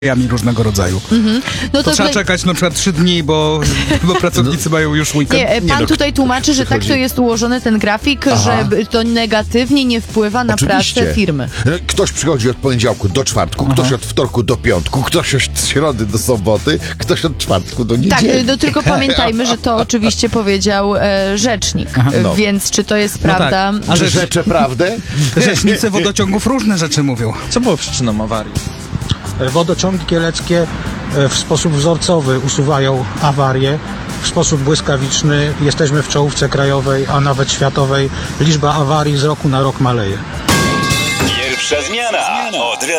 różnego rodzaju. No to trzeba czekać na przykład 3 dni, bo pracownicy mają już weekend. Nie, pan tutaj tłumaczy, że tak to jest ułożony ten grafik, że to negatywnie nie wpływa na pracę firmy. Ktoś przychodzi od poniedziałku do czwartku, ktoś od wtorku do piątku, ktoś od środy do soboty, ktoś od czwartku do niedzieli. Tak, no tylko pamiętajmy, że to oczywiście powiedział rzecznik, więc czy to jest prawda? A że rzecze prawdę? Rzecznicy wodociągów różne rzeczy mówią. Co było przyczyną awarii? Wodociągi kieleckie w sposób wzorcowy usuwają awarie. W sposób błyskawiczny jesteśmy w czołówce krajowej, a nawet światowej. Liczba awarii z roku na rok maleje. Pierwsza zmiana.